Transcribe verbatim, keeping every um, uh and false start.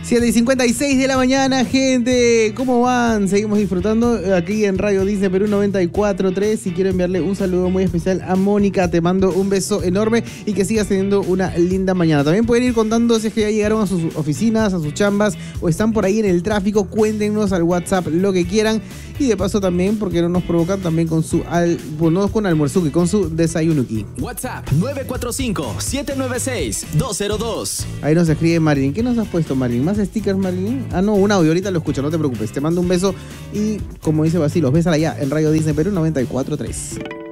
siete y cincuenta y seis de la mañana, gente. ¿Cómo van? Seguimos disfrutando aquí en Radio Disney Perú noventa y cuatro punto tres. Y quiero enviarle un saludo muy especial a Mónica. Te mando un beso enorme y que sigas teniendo una linda mañana. También pueden ir contando si es que ya llegaron a sus oficinas, a sus chambas o están por ahí en el tráfico. Cuéntenos al WhatsApp lo que quieran. Y de paso también, porque no nos provocan también con su al, bueno, no con almuerzuki, con su desayunuki. WhatsApp nueve cuatro cinco, siete nueve seis, dos cero dos. Ahí nos escribe Marilyn. ¿Qué nos has puesto, Marilyn? ¿Más stickers, Marilyn? Ah, no, un audio. Ahorita lo escucho, no te preocupes. Te mando un beso y, como dice Basilos, bésala ya en Radio Disney Perú noventa y cuatro punto tres.